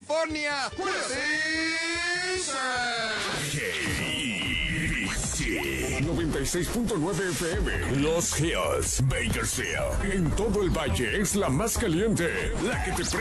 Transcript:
California. ¡Precision! 96.9 FM, Los Hills, Bakersfield. En todo el valle es la más caliente, la que te